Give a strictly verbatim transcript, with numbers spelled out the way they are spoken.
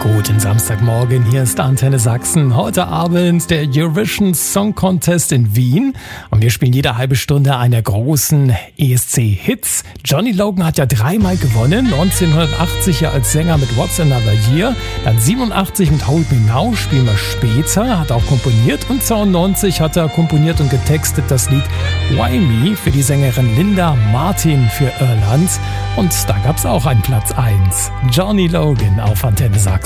Guten Samstagmorgen, hier ist Antenne Sachsen. Heute Abend der Eurovision Song Contest in Wien. Und wir spielen jede halbe Stunde eine großen E S C-Hits. Johnny Logan hat ja dreimal gewonnen. neunzehnhundertachtzig ja als Sänger mit What's Another Year. Dann siebenundachtzig mit Hold Me Now, spielen wir später. Hat auch komponiert. Und zweiundneunzig hat er komponiert und getextet das Lied Why Me für die Sängerin Linda Martin für Irland. Und da gab es auch einen Platz eins. Johnny Logan auf Antenne Sachsen.